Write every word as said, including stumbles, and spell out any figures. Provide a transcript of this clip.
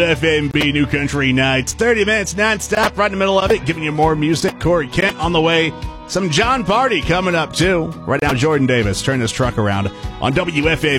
F M B New Country Nights. thirty minutes nonstop, right in the middle of it, giving you more music. Corey Kent on the way. Some John Party coming up, too. Right now, Jordan Davis. Turn this truck around on W F M